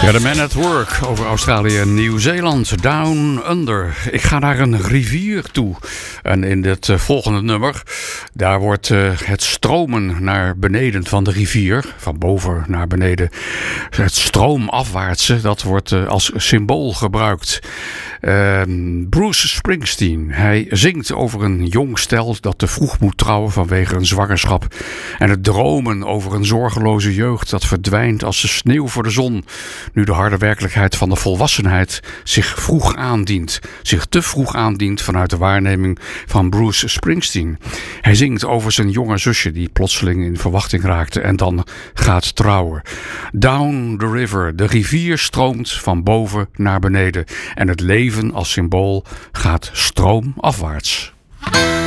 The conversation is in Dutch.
Ja, The Man at Work over Australië en Nieuw-Zeeland. Down Under. Ik ga naar een rivier toe. En in dit volgende nummer, daar wordt het stromen naar beneden van de rivier, van boven naar beneden, het stroomafwaartse, dat wordt als symbool gebruikt. Bruce Springsteen, hij zingt over een jong stel dat te vroeg moet trouwen vanwege een zwangerschap. En het dromen over een zorgeloze jeugd dat verdwijnt als de sneeuw voor de zon. Nu de harde werkelijkheid van de volwassenheid zich te vroeg aandient vanuit de waarneming van Bruce Springsteen. Hij zingt over zijn jonge zusje die plotseling in verwachting raakte en dan gaat trouwen. Down the river, de rivier stroomt van boven naar beneden en het leven als symbool gaat stroomafwaarts.